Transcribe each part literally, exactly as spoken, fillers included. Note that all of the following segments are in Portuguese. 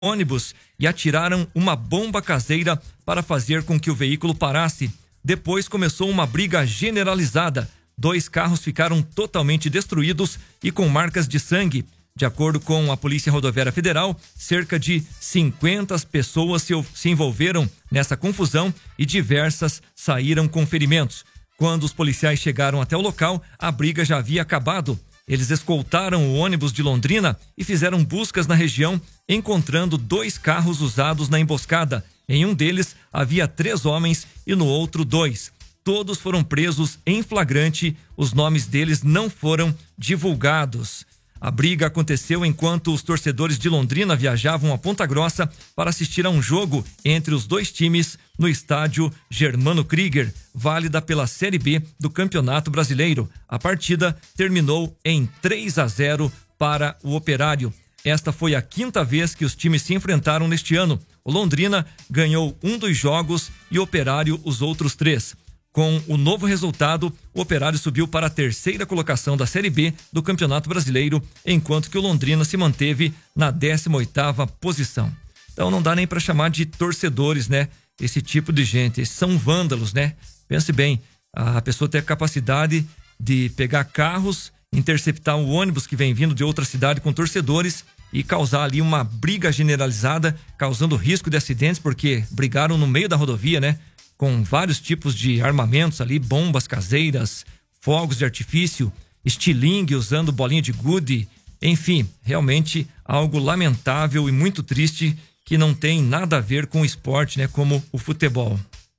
ônibus e atiraram uma bomba caseira para fazer com que o veículo parasse. Depois começou uma briga generalizada. Dois carros ficaram totalmente destruídos e com marcas de sangue. De acordo com a Polícia Rodoviária Federal, cerca de cinquenta pessoas se, se envolveram nessa confusão e diversas saíram com ferimentos. Quando os policiais chegaram até o local, a briga já havia acabado. Eles escoltaram o ônibus de Londrina e fizeram buscas na região, encontrando dois carros usados na emboscada. Em um deles havia três homens e no outro dois. Todos foram presos em flagrante. Os nomes deles não foram divulgados. A briga aconteceu enquanto os torcedores de Londrina viajavam a Ponta Grossa para assistir a um jogo entre os dois times no estádio Germano Krieger, válida pela Série B do Campeonato Brasileiro. A partida terminou em três a zero para o Operário. Esta foi a quinta vez que os times se enfrentaram neste ano. O Londrina ganhou um dos jogos e o Operário os outros três. Com o novo resultado, o Operário subiu para a terceira colocação da Série B do Campeonato Brasileiro, enquanto que o Londrina se manteve na décima oitava posição. Então não dá nem para chamar de torcedores, né? Esse tipo de gente, esses são vândalos, né? Pense bem, a pessoa tem a capacidade de pegar carros, interceptar o ônibus que vem vindo de outra cidade com torcedores e causar ali uma briga generalizada, causando risco de acidentes, porque brigaram no meio da rodovia, né? Com vários tipos de armamentos ali, bombas caseiras, fogos de artifício, estilingue usando bolinha de gude, enfim, realmente algo lamentável e muito triste que não tem nada a ver com o esporte, né, como o futebol.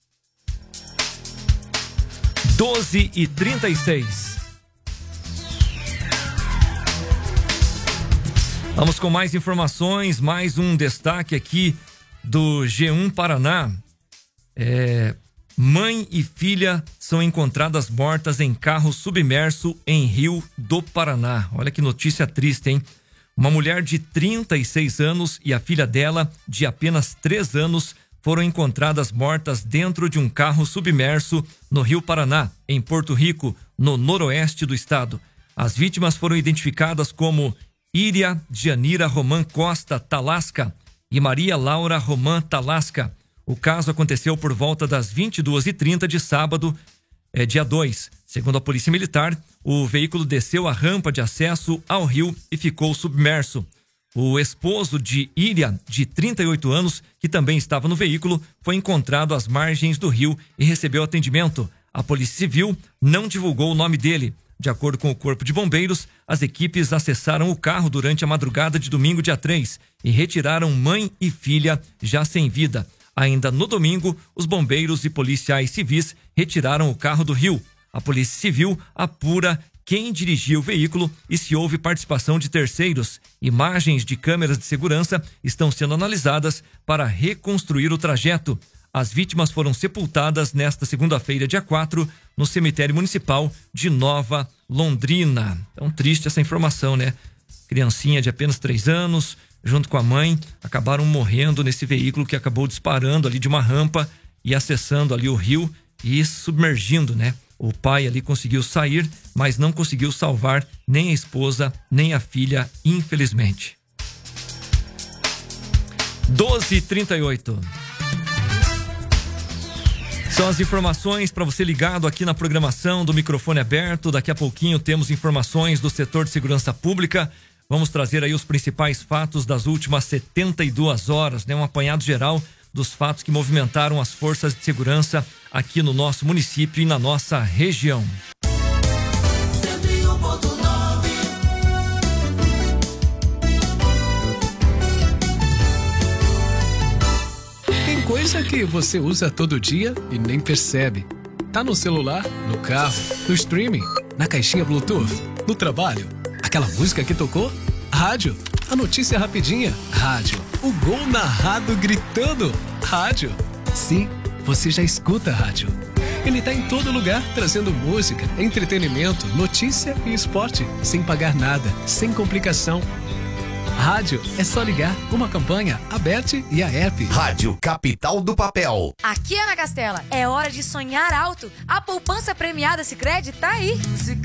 doze e trinta e seis. Vamos com mais informações, mais um destaque aqui do G um Paraná. É, mãe e filha são encontradas mortas em carro submerso em Rio do Paraná. Olha que notícia triste, hein? Uma mulher de trinta e seis anos e a filha dela, de apenas três anos, foram encontradas mortas dentro de um carro submerso no Rio Paraná, em Porto Rico, no noroeste do estado. As vítimas foram identificadas como Íria Janira Romã Costa Talasca e Maria Laura Romã Talasca. O caso aconteceu por volta das vinte e duas e trinta de sábado, é, dia dois. Segundo a Polícia Militar, o veículo desceu a rampa de acesso ao rio e ficou submerso. O esposo de Íria, de trinta e oito anos, que também estava no veículo, foi encontrado às margens do rio e recebeu atendimento. A Polícia Civil não divulgou o nome dele. De acordo com o Corpo de Bombeiros, as equipes acessaram o carro durante a madrugada de domingo, dia três, e retiraram mãe e filha já sem vida. Ainda no domingo, os bombeiros e policiais civis retiraram o carro do rio. A Polícia Civil apura quem dirigia o veículo e se houve participação de terceiros. Imagens de câmeras de segurança estão sendo analisadas para reconstruir o trajeto. As vítimas foram sepultadas nesta segunda-feira, dia quatro, no cemitério municipal de Nova Londrina. Então, triste essa informação, né? Criancinha de apenas três anos, junto com a mãe, acabaram morrendo nesse veículo que acabou disparando ali de uma rampa e acessando ali o rio e submergindo, né? O pai ali conseguiu sair, mas não conseguiu salvar nem a esposa, nem a filha, infelizmente. doze e trinta e oito. São as informações para você ligado aqui na programação do Microfone Aberto. Daqui a pouquinho temos informações do setor de segurança pública. Vamos trazer aí os principais fatos das últimas setenta e duas horas, né? Um apanhado geral dos fatos que movimentaram as forças de segurança aqui no nosso município e na nossa região. Tem coisa que você usa todo dia e nem percebe. Tá no celular, no carro, no streaming, na caixinha Bluetooth, no trabalho. Aquela música que tocou? Rádio. A notícia rapidinha? Rádio. O gol narrado gritando? Rádio. Sim, você já escuta rádio. Ele tá em todo lugar, trazendo música, entretenimento, notícia e esporte, sem pagar nada, sem complicação. Rádio é só ligar, uma campanha, a Bet e a app. Rádio Capital do Papel. Aqui, Ana Castela, é hora de sonhar alto. A poupança premiada Sicredi tá aí.